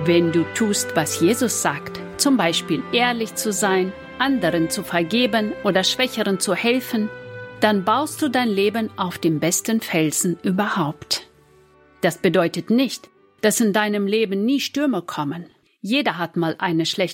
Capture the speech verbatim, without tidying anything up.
Wenn du tust, was Jesus sagt, zum Beispiel ehrlich zu sein, anderen zu vergeben oder Schwächeren zu helfen, dann baust du dein Leben auf dem besten Felsen überhaupt. Das bedeutet nicht, dass in deinem Leben nie Stürme kommen. Jeder hat mal eine schlechte